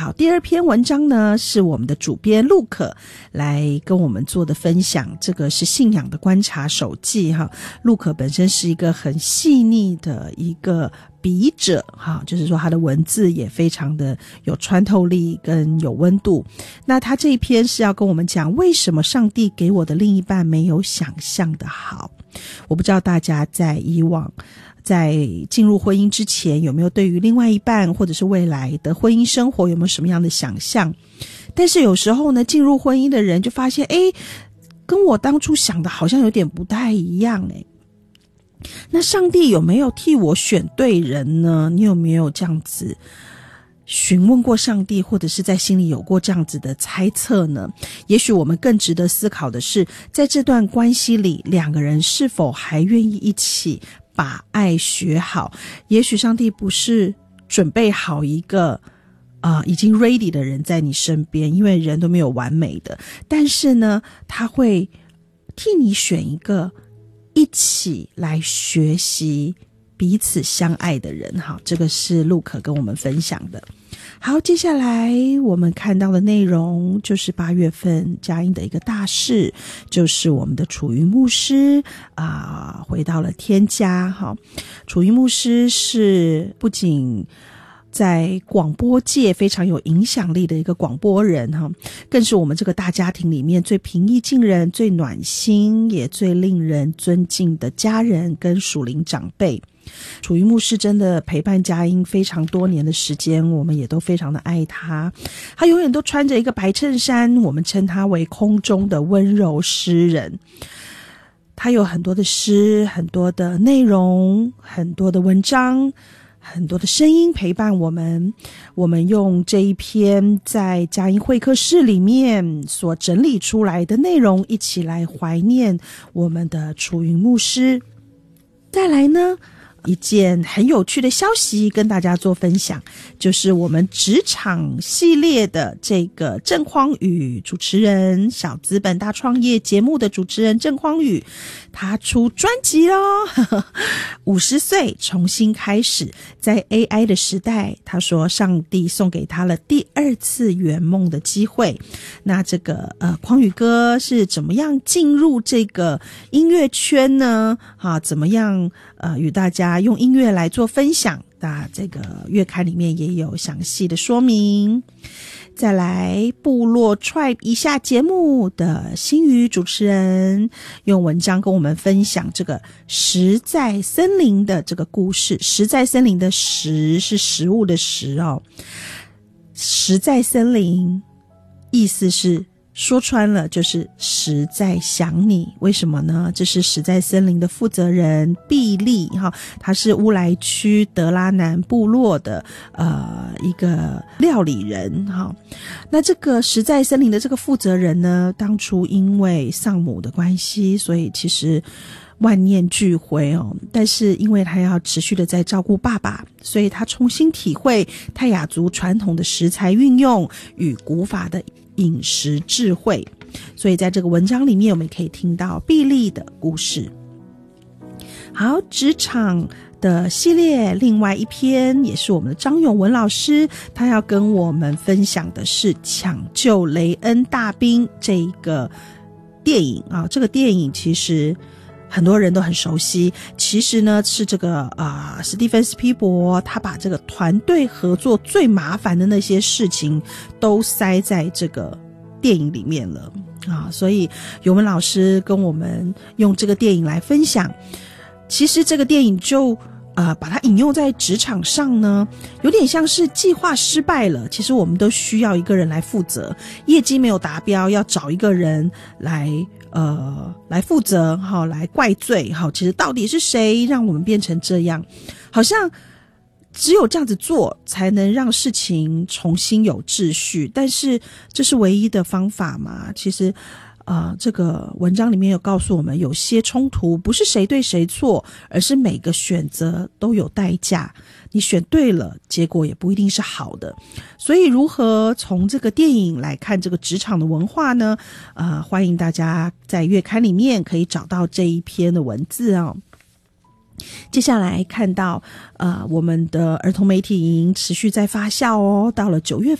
好，第二篇文章呢是我们的主编陆可来跟我们做的分享，这个是信仰的观察手记哈。陆可本身是一个很细腻的一个笔者哈，就是说他的文字也非常的有穿透力跟有温度。那他这一篇是要跟我们讲为什么上帝给我的另一半没有想象的好。我不知道大家在以往在进入婚姻之前有没有对于另外一半或者是未来的婚姻生活有没有什么样的想象。但是有时候呢，进入婚姻的人就发现跟我当初想的好像有点不太一样那上帝有没有替我选对人呢？你有没有这样子询问过上帝，或者是在心里有过这样子的猜测呢？也许我们更值得思考的是，在这段关系里，两个人是否还愿意一起把爱学好。也许上帝不是准备好一个已经 ready 的人在你身边，因为人都没有完美的，但是呢，他会替你选一个一起来学习彼此相爱的人。好，这个是陆可跟我们分享的。好，接下来我们看到的内容就是8月份佳音的一个大事，就是我们的楚瑜牧师回到了天家。好，楚瑜牧师是不仅在广播界非常有影响力的一个广播人更是我们这个大家庭里面最平易近人、最暖心也最令人尊敬的家人跟属灵长辈。楚瑜牧师真的陪伴佳音非常多年的时间，我们也都非常的爱他。他永远都穿着一个白衬衫，我们称他为空中的温柔诗人。他有很多的诗，很多的内容，很多的文章，很多的声音陪伴我们。我们用这一篇在佳音会客室里面所整理出来的内容，一起来怀念我们的楚瑜牧师。再来呢，一件很有趣的消息跟大家做分享，就是我们职场系列的这个郑匡宇主持人，小资本大创业节目的主持人郑匡宇，他出专辑咯50岁重新开始。在 AI 的时代，他说上帝送给他了第2次圆梦的机会。那这个匡宇哥是怎么样进入这个音乐圈呢？怎么样与大家用音乐来做分享，那这个月刊里面也有详细的说明。再来，部落 Tribe 以下节目的新宇主持人用文章跟我们分享这个食在森林的这个故事。食在森林的食是食物的食食在森林意思是说穿了就是实在想你。为什么呢？这是实在森林的负责人毕利他是乌来区德拉南部落的一个料理人那这个实在森林的这个负责人呢，当初因为丧母的关系，所以其实万念俱灰但是因为他要持续的在照顾爸爸，所以他重新体会泰雅族传统的食材运用与古法的饮食智慧。所以在这个文章里面我们可以听到毕利的故事。好，职场的系列另外一篇也是我们的张永文老师，他要跟我们分享的是抢救雷恩大兵这个电影这个电影其实很多人都很熟悉。其实呢是这个史蒂芬斯皮伯他把这个团队合作最麻烦的那些事情都塞在这个电影里面了所以永文老师跟我们用这个电影来分享。其实这个电影就把它引用在职场上呢，有点像是计划失败了，其实我们都需要一个人来负责，业绩没有达标要找一个人来负责来怪罪其实到底是谁让我们变成这样，好像只有这样子做才能让事情重新有秩序，但是这是唯一的方法吗？其实这个文章里面有告诉我们，有些冲突不是谁对谁错，而是每个选择都有代价，你选对了结果也不一定是好的。所以如何从这个电影来看这个职场的文化呢？欢迎大家在月刊里面可以找到这一篇的文字接下来看到我们的儿童媒体营持续在发酵到了9月